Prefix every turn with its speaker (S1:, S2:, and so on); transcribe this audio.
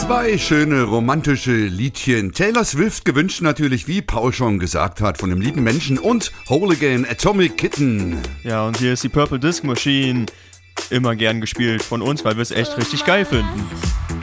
S1: Zwei schöne romantische Liedchen. Taylor Swift gewünscht natürlich, wie Paul schon gesagt hat, von dem lieben Menschen und Whole Again, Atomic Kitten.
S2: Ja, und hier ist die Purple Disco Machine. Immer gern gespielt von uns, weil wir es echt richtig geil finden.